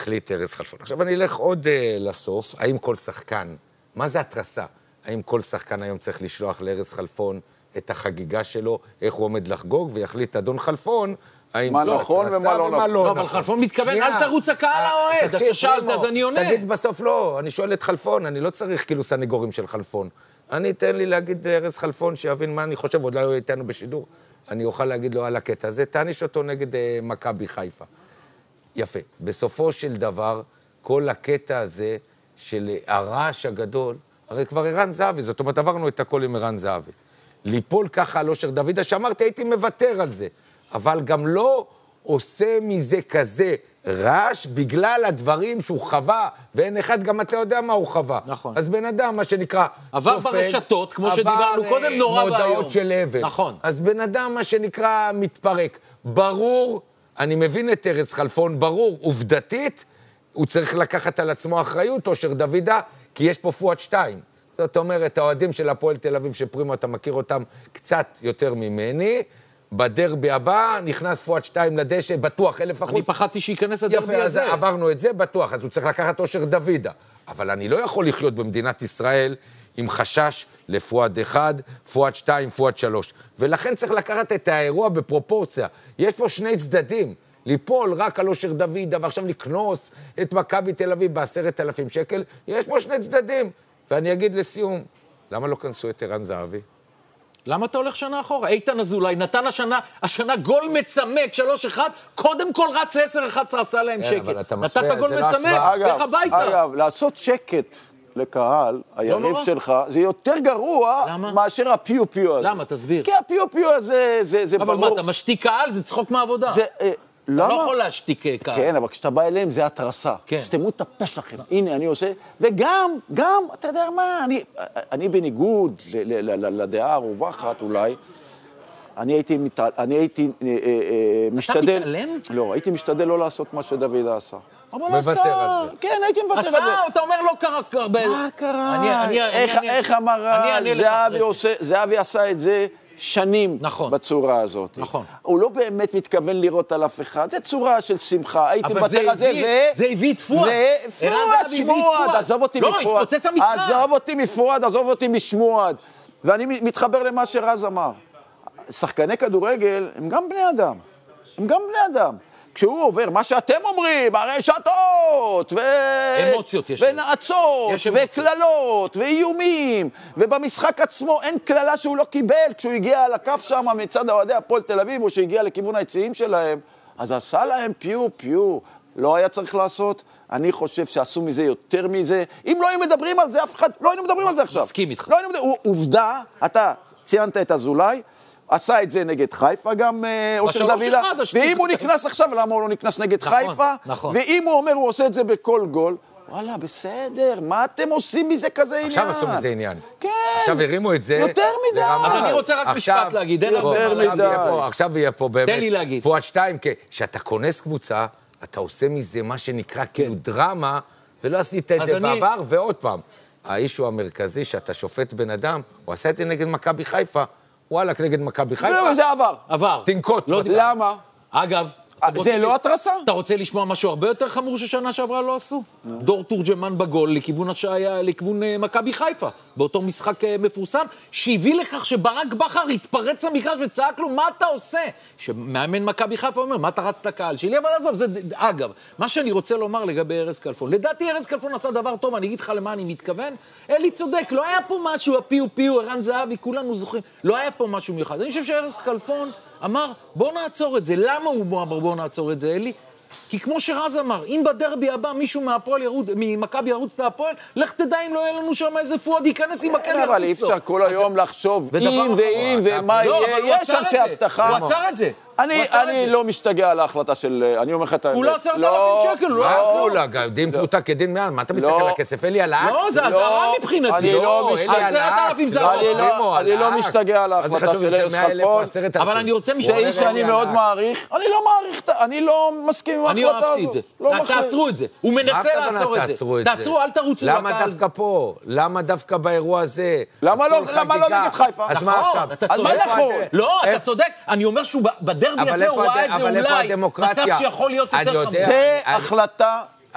החליט ארז חלפון. עכשיו אני אלך עוד לסוף, האם כל שחקן, מה זה התרסה? האם כל שחקן היום צריך לשלוח לארז חלפון את החגיגה שלו, איך הוא עומד לחגוג, ויחליט אדון חלפון, מה נכון ומה לא נכון. לא, אבל חלפון מתכוון, אל תרוץ הקהל האוהד, אתה שאלת, אז אני עונה. תגיד בסוף לא, אני שואל את חלפון, אני לא צריך כאילו סניגורים של חלפון. תן לי להגיד ארז חלפון, שיבין מה אני חושב, עוד לא יהיה איתנו בשידור. אני אוכל להגיד לו על הקטע הזה, תעניש אותו נגד מכבי חיפה. יפה. בסופו של דבר, כל הקטע הזה של הרעש הגדול, הרי כבר ערן זהבי, זאת אומרת, עברנו את הכל עם ערן זהבי. ליפול ככה על אושר דוידה, שאמרתי, הייתי מוותר על זה, אבל גם לא עושה מזה כזה רעש בגלל הדברים שהוא חווה, ואין אחד, גם אתה יודע מה הוא חווה. נכון. אז בן אדם, מה שנקרא, עבר ברשתות, כמו שדיברנו קודם, נורא והיום. עבר מודעות של אבן. נכון. אז בן אדם, מה שנקרא, מתפרק. ברור, אני מבין את ארז חלפון, ברור, עובדתית, הוא צריך לקחת על עצמו אחריות, אושר דוידה, כי יש פה פואד 2. זאת אומרת, האוהדים של הפועל תל אביב שפרימו, אתה מכיר אותם קצת יותר ממני, בדרבי הבא נכנס פואד 2 לדשא, בטוח 1000%. אני פחדתי שייכנס לדרבי הזה. יפה, אז עברנו את זה, בטוח, אז הוא צריך לקחת אושר דוידה. אבל אני לא יכול לחיות במדינת ישראל עם חשש לפואד 1, פואד 2, פואד 3. ולכן צריך לקחת את האירוע בפרופורציה. יש פה שני צדדים. ליפול רק על אושר דוידה, ועכשיו לקנוס את מכבי תל אביב ב10,000 שקל, יש פה שני צדדים. ואני אגיד לסיום, למה לא כנסו את ערן זהבי? למה אתה הולך שנה אחורה? איתן אזולאי נתן השנה גול מצמק, 3-1, קודם כל רץ 10-11 עשה להם שקט. נתת גול מצמק, לך הביתה. אגב, לעשות שקט לקהל, היריב שלך, זה יותר גרוע מאשר הפיו-פיו הזה. למה? תסביר. כי הפיו-פיו הזה, זה ברור. אבל מה, אתה משתיק קהל? זה צחוק מהעבודה. אתה לא יכול להשתיק קהל. כן, אבל כשאתה בא אליהם זה התרסה. סתמו את הפה שלכם. הנה, אני עושה... וגם, אתה יודע מה, אני בניגוד לדעה הרווחת אולי, אני הייתי משתדל... אתה מתעלם? לא, הייתי משתדל לא לעשות מה שדוד עשה. מוותר על זה. כן, הייתי מוותר על זה. עשה, אתה אומר לא קרה הרבה. מה קרה? איך אמר זהבי עשה את זה שנים בצורה הזאת. נכון. הוא לא באמת מתכוון לראות על אף אחד, זה צורה של שמחה, הייתי מוותר על זה, זה הביא את פואד. פואד, שמואד, עזוב אותי מפואד. לא, התפוצץ המשחק. עזוב אותי מפואד, עזוב אותי משמואד. ואני מתחבר למה שרז אמר. שחקני כדורגל הם גם בני אדם. הם גם בני אדם. כשהוא עובר, מה שאתם אומרים, הרשתות, אמוציות יש. ונעצות, וכללות, ואיומים, ובמשחק עצמו אין כללה שהוא לא קיבל, כשהוא הגיע על הקו שם מצד האוהדי הפועל תל אביב, או שהגיע לכיוון היציאים שלהם, אז עשה להם פיו, לא היה צריך לעשות, אני חושב שעשו מזה יותר מזה, אם לא היינו מדברים על זה, אף אחד, לא היינו מדברים על זה עכשיו. מסכים איתך. עובדה, אתה ציינת את אזולאי, עשה את זה נגד חיפה גם אושר דוידה, ואם הוא נכנס עכשיו, למה הוא לא נכנס נגד חיפה? ואם הוא אומר, הוא עושה את זה בכל גול, וואלה, בסדר, מה אתם עושים מזה כזה עניין? עכשיו עשו מזה עניין. כן. עכשיו הרימו את זה. יותר מדי. אז אני רוצה רק משפט להגיד. יותר מדי. עכשיו יהיה פה באמת. תן לי להגיד. פואד 2, כשאתה כונס קבוצה, אתה עושה מזה מה שנקרא כאילו דרמה, ולא עשית את זה בעבר, ועוד פעם, האיש הוא המרכזי שאתה שופט בן אדם, הוא עשה את זה נגד מכבי חיפה, וואלה, נגד מכבי חיפה. זה עבר. עבר. תנקוט. למה? אגב, זה לא התרסה? אתה רוצה לשמוע משהו הרבה יותר חמור ששנה שעברה לא עשו? דור תורג'מן בגול לכיוון השעיה, לכיוון מכבי חיפה, באותו משחק מפורסם, שהביא לכך שברק בכר התפרץ למגרש וצעק לו, מה אתה עושה? שמאמן מכבי חיפה אומר, מה אתה רץ לקהל שלי? אבל עזוב, זה, אגב, מה שאני רוצה לומר לגבי ארז כלפון, לדעתי ארז כלפון עשה דבר טוב, אני אגיד לך למה אני מתכוון, אלי צודק, לא היה פה משהו, הפיו, ערן זהבי, כולנו זוכרים, לא היה פה משהו מיוחד. אני חושב שארז כלפון אמר, בוא נעצור את זה. למה הוא אמר, בוא נעצור את זה, אלי? כי כמו שרז אמר, אם בדרבי הבא מישהו ממכבי ירוץ להפועל, לך תדע אם לא יהיה לנו שם איזה פואד ייכנס עם הקל ירוץ לו. אבל אי אפשר כל היום לחשוב אם ומה יהיה, יש אנשי הבטחה. הוא עצר את זה. אני לא משתגע על ההחלטה של... אני אומר לך את האמת. הוא לא 10,000 שקל, הוא לא עשה כלום. דין פרוטה כדין מעל, מה אתה מסתכל על הכסף? אלי על האקט? לא, זה הזרה מבחינתי. אני לא משתגע. אני לא משתגע על ההחלטה של ארז כלפון. אבל אני רוצה משתגע. זה איש שאני מאוד מעריך. אני לא מסכים עם ההחלטה הזאת. אני אהבתי את זה. תעצרו את זה. הוא מנסה לעצור את זה. תעצרו, אל תרוצו לקהל. למה דווקא פה? למה דווקא באירוע הזה? למה לא נגד חיפה? אז מה עכשיו? אז מה נכון? לא, אתה צודק. אני אומר שהוא בדרבי הזה הוא ראה את זה אולי מצב שיכול להיות יותר חמור. זה החלטה